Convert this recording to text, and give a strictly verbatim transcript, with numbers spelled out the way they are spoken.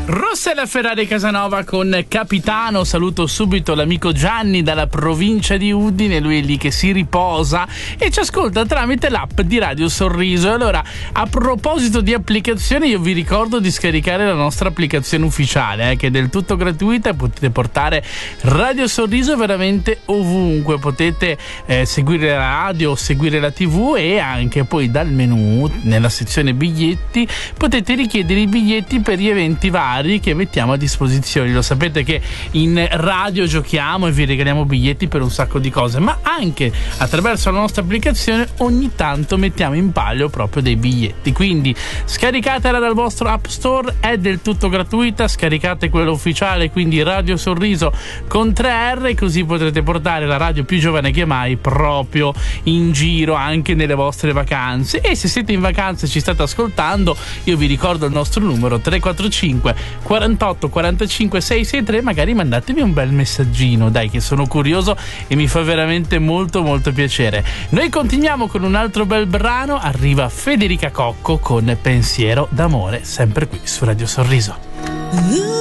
Rossella Ferrari Casanova con Capitano. Saluto subito l'amico Gianni dalla provincia di Udine, lui è lì che si riposa e ci ascolta tramite l'app di Radio Sorriso. Allora, a proposito di applicazioni, io vi ricordo di scaricare la nostra applicazione ufficiale, eh, che è del tutto gratuita, potete portare Radio Sorriso veramente ovunque, potete eh, seguire la radio, seguire la tv e anche poi dal menu, nella sezione biglietti, potete richiedere i biglietti per gli eventi vari che mettiamo a disposizione. Lo sapete che in radio giochiamo e vi regaliamo biglietti per un sacco di cose, ma anche attraverso la nostra applicazione ogni tanto mettiamo in palio proprio dei biglietti, quindi scaricatela dal vostro App Store, è del tutto gratuita, scaricate quello ufficiale, quindi Radio Sorriso con tre R, così potrete portare la radio più giovane che mai proprio in giro anche nelle vostre vacanze. E se siete in vacanza e ci state ascoltando, io vi ricordo il nostro numero tre quattro cinque quarantotto quarantacinque seicentosessantatré, magari mandatemi un bel messaggino, dai, che sono curioso e mi fa veramente molto molto piacere. Noi continuiamo con un altro bel brano, arriva Federica Cocco con Pensiero d'amore, sempre qui su Radio Sorriso.